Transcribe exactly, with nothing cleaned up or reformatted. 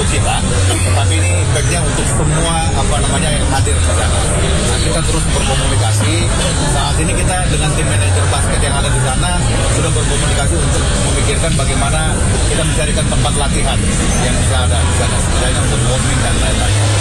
untuk kita, tapi ini backnya untuk semua apa namanya yang hadir di sana. Nah, kita terus berkomunikasi. Saat ini kita dengan tim manajer basket yang ada di sana sudah berkomunikasi untuk memikirkan bagaimana kita mencarikan tempat latihan yang bisa ada di sana, setidaknya untuk warming dan lain-lain.